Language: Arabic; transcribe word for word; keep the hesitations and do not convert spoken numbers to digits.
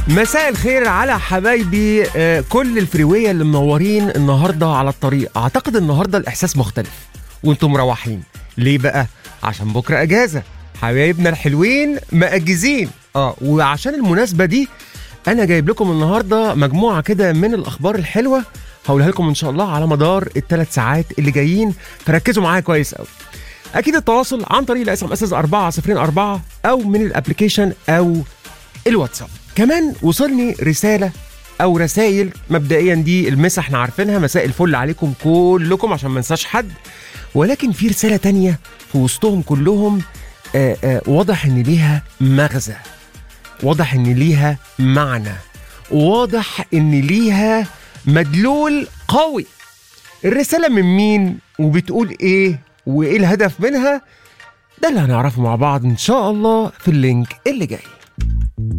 مساء الخير على حبايبي، آه، كل الفريوية اللي منورين النهاردة على الطريق. اعتقد النهاردة الاحساس مختلف وانتم مروحين. ليه بقى؟ عشان بكرة اجازة، حبايبنا الحلوين مأجزين. اه وعشان المناسبة دي انا جايب لكم النهاردة مجموعة كده من الاخبار الحلوة هقولها لكم ان شاء الله على مدار الثلاث ساعات اللي جايين، فركزوا معايا كويس قوي. اكيد التواصل عن طريق الاس ام اس أربعة صفر أربعة او من الابليكيشن او الواتساب. كمان وصلني رسالة او رسائل، مبدئيا دي المسا احنا عارفينها، مساء الفل عليكم كلكم عشان ما ننساش حد، ولكن في رسالة تانية في وسطهم كلهم. آآ آآ واضح ان ليها مغزى، واضح ان ليها معنى، واضح ان ليها مدلول قوي. الرسالة من مين وبتقول ايه وايه الهدف منها؟ ده اللي هنعرفه مع بعض ان شاء الله في اللينك اللي جاي.